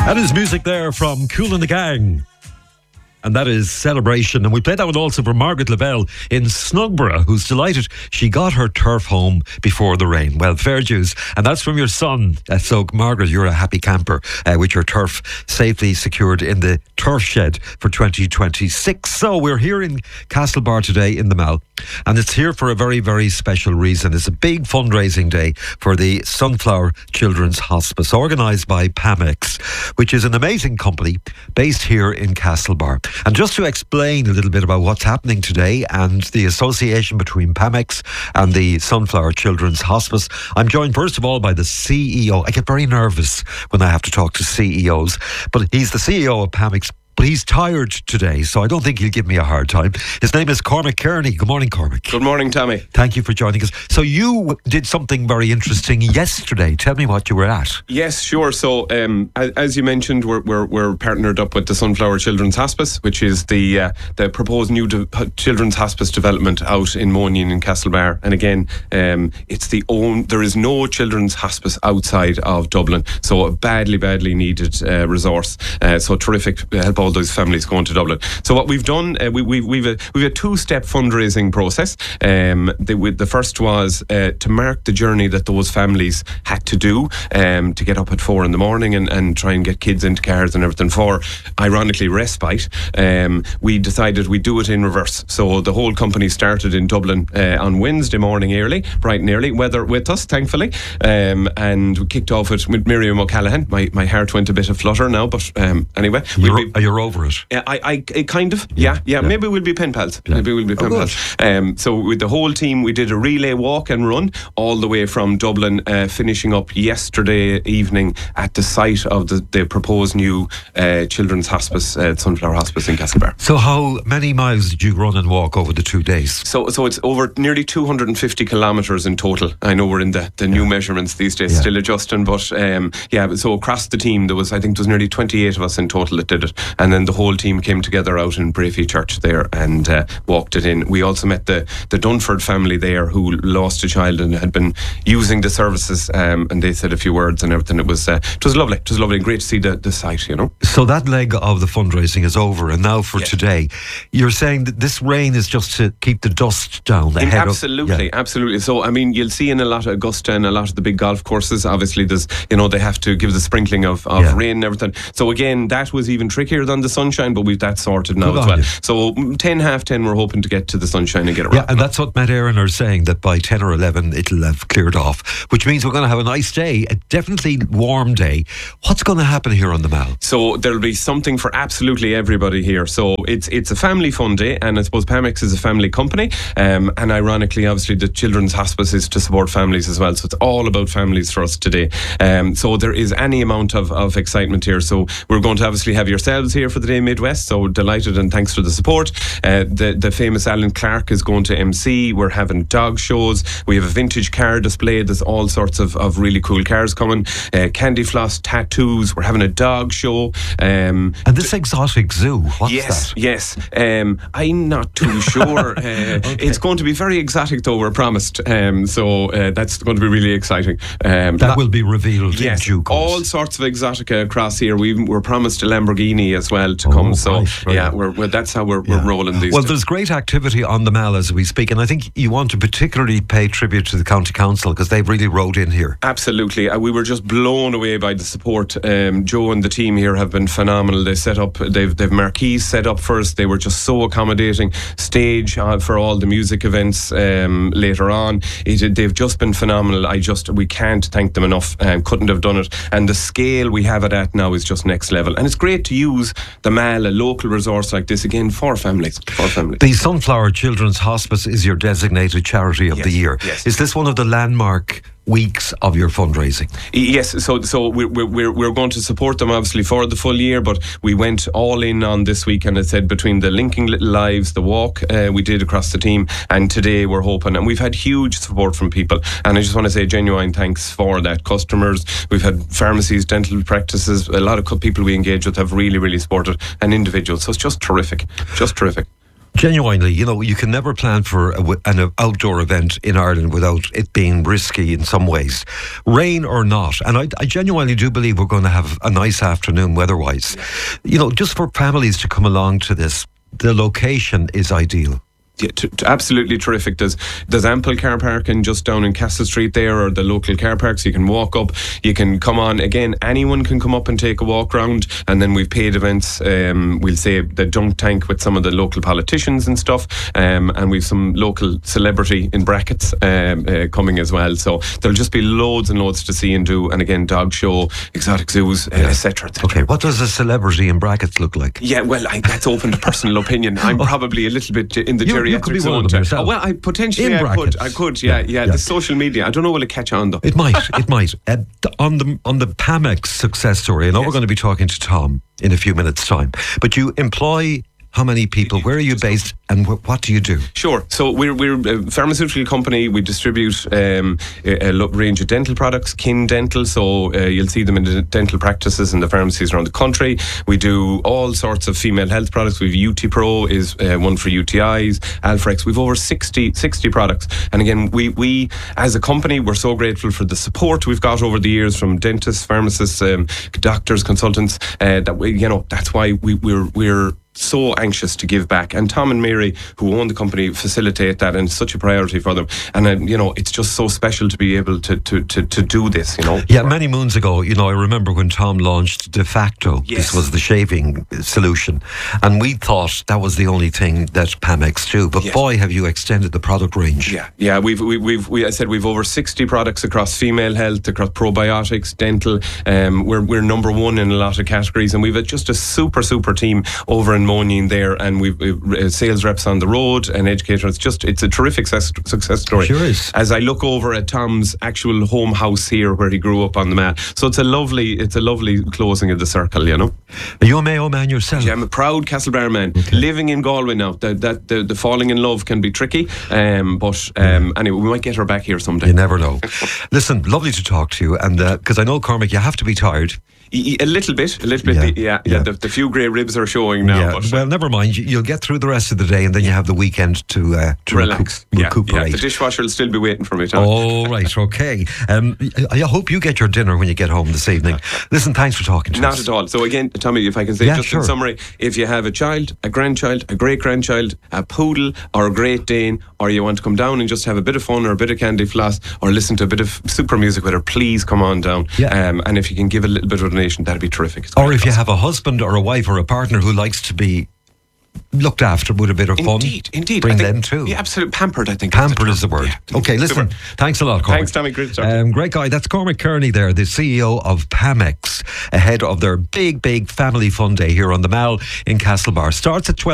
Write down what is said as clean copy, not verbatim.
That is music there from Kool and the Gang. And that is Celebration. And we played that one also for Margaret Lavelle in Snugborough, who's delighted she got her turf home before the rain. Well, fair dues. And that's from your son. So, Margaret, you're a happy camper with your turf safely secured in the turf shed for 2026. So, we're here in Castlebar today in the Mall. And it's here for a very, very special reason. It's a big fundraising day for the Sunflower Children's Hospice, organised by Pamex, which is an amazing company based here in Castlebar. And just to explain a little bit about what's happening today and the association between Pamex and the Sunflower Children's Hospice, I'm joined first of all by the CEO. I get very nervous when I have to talk to CEOs, but he's the CEO of Pamex. But he's tired today, so I don't think he'll give me a hard time. His name is Cormac Kearney. Good morning, Cormac. Good morning, Tommy. Thank you for joining us. So you did something very interesting yesterday. Tell me what you were at. Yes, sure. So as you mentioned, we're partnered up with the Sunflower Children's Hospice, which is the proposed new children's hospice development out in Moynihan in Castlebar. And again, there is no children's hospice outside of Dublin, so a badly needed resource. So terrific help all those families going to Dublin. So what we've done, we've a two-step fundraising process. The first was to mark the journey that those families had to do to get up at 4 a.m. and try and get kids into cars and everything for, ironically, respite. We decided we'd do it in reverse. So the whole company started in Dublin on Wednesday morning early, bright and early, weather with us, thankfully. And we kicked off it with Miriam O'Callaghan. My heart went a bit aflutter now, but anyway. You're over it. I kind of, yeah. Maybe we'll be pen pals. Yeah. Maybe we'll be pen pals. So with the whole team, we did a relay walk and run all the way from Dublin, finishing up yesterday evening at the site of the proposed new children's hospice, Sunflower Hospice in Castlebar. So how many miles did you run and walk over the 2 days? So it's over nearly 250 kilometres in total. I know we're in the new measurements these days, still adjusting, but so across the team, there was nearly 28 of us in total that did it. And then the whole team came together out in Brafey Church there and walked it in. We also met the Dunford family there who lost a child and had been using the services, and they said a few words and everything. It was lovely. It was lovely and great to see the site, you know. So that leg of the fundraising is over, and now for today, you're saying that this rain is just to keep the dust down ahead Absolutely. So, I mean, you'll see in a lot of Augusta and a lot of the big golf courses, obviously there's, they have to give the sprinkling of rain and everything. So again, that was even trickier than the sunshine, but we've that sorted now as well. So 10:30, we're hoping to get to the sunshine and get it wrapped. And that's what Matt Aaron are saying, that by 10 or 11 it'll have cleared off, which means we're going to have a nice day, a definitely warm day. What's going to happen here on the Mall? So there'll be something for absolutely everybody here. So it's a family fun day, and I suppose Pamex is a family company, and ironically, obviously, the Children's Hospice is to support families as well. So it's all about families for us today. So there is any amount of excitement here. So we're going to obviously have yourselves here for the day Midwest, so delighted and thanks for the support. The famous Alan Clark is going to MC. We're having dog shows. We have a vintage car display. There's all sorts of really cool cars coming. Candy floss, tattoos. We're having a dog show. And this exotic zoo, what's that? Yes. I'm not too sure. It's going to be very exotic though, we're promised. So that's going to be really exciting. That will be revealed in due course. All sorts of exotica across here. We're promised a Lamborghini as well to come. So right. That's how we're rolling these. Well, there's great activity on the Mall as we speak, and I think you want to particularly pay tribute to the County Council because they've really rode in here. Absolutely. We were just blown away by the support. Joe and the team here have been phenomenal. They've marquees set up for us. They were just so accommodating. Stage for all the music events later on. They've just been phenomenal. We can't thank them enough. Couldn't have done it. And the scale we have it at now is just next level. And it's great to use the Mall, a local resource like this, again, for families. The Sunflower Children's Hospice is your designated charity of the year. Yes. Is this one of the landmark weeks of your fundraising? Yes, so we're going to support them obviously for the full year, but we went all in on this week, and I said between the Linking Little Lives, the walk we did across the team, and today we're hoping, and we've had huge support from people, and I just want to say genuine thanks for that. Customers, we've had pharmacies, dental practices, a lot of people we engage with have really supported, and individuals, so it's just terrific. Genuinely, you can never plan for an outdoor event in Ireland without it being risky in some ways, rain or not. And I genuinely do believe we're going to have a nice afternoon weather-wise. Just for families to come along to this, the location is ideal. Yeah, absolutely terrific. There's ample car parking just down in Castle Street there, or the local car parks. You can walk up, you can come on. Again, anyone can come up and take a walk round. And then we've paid events, we'll say the dunk tank with some of the local politicians and stuff. And we've some local celebrity in brackets coming as well. So there'll just be loads and loads to see and do. And again, dog show, exotic zoos, etc. Okay, what does a celebrity in brackets look like? Yeah, well, that's open to personal opinion. I'm probably a little bit in the you could be one of them yourself. Well, I could. Yeah. The social media. I don't know will it catch on though. It might. On the Pamex success story. I know we're going to be talking to Tom in a few minutes' time. But you employ how many people? Where are you based? And what do you do? Sure. So we're a pharmaceutical company. We distribute a range of dental products, Kin Dental. So you'll see them in the dental practices in the pharmacies around the country. We do all sorts of female health products. We've UT Pro is one for UTIs, Alfrex. We've over 60 products. And again, we as a company, we're so grateful for the support we've got over the years from dentists, pharmacists, doctors, consultants. That's why we're so anxious to give back, and Tom and Mary, who own the company, facilitate that, and it's such a priority for them. And it's just so special to be able to do this. Yeah, many moons ago, I remember when Tom launched De Facto. Yes. This was the shaving solution, and we thought that was the only thing that Pamex do. But boy, have you extended the product range. Yeah. We've over 60 products across female health, across probiotics, dental. We're number one in a lot of categories, and we've just a super team over in Monaghan there, and we've sales reps on the road and educators. It's a terrific success story. Sure is. As I look over at Tom's actual home house here, where he grew up on the Mall, so it's a lovely closing of the circle. Are you a Mayo man yourself? Yeah, I'm a proud Castlebar man, living in Galway now. The falling in love can be tricky, but anyway, we might get her back here someday. You never know. Listen, lovely to talk to you, and because I know, Cormac, you have to be tired. A little bit. Yeah. The few grey ribs are showing now. Yeah. But, well, never mind. You'll get through the rest of the day, and then you have the weekend to relax, recuperate. Yeah. The dishwasher will still be waiting for me, Tom. Oh, right, okay. I hope you get your dinner when you get home this evening. Listen, thanks for talking to us. Not at all. So again, Tommy, if I can say in summary, if you have a child, a grandchild, a great-grandchild, a poodle or a Great Dane, or you want to come down and just have a bit of fun or a bit of candy floss or listen to a bit of super music with her, please come on down. Yeah. And if you can give a little bit of donation, that'd be terrific. Or if you have a husband or a wife or a partner who likes to be looked after with a bit of fun, indeed, bring them too. Yeah, absolutely. Pampered, I think. Pampered is the word. Yeah. Okay, listen. Thanks a lot, Cormac. Thanks, Tommy. Great to talk to you. Great guy. That's Cormac Kearney there, the CEO of Pamex, ahead of their big family fun day here on the Mall in Castlebar. Starts at 12.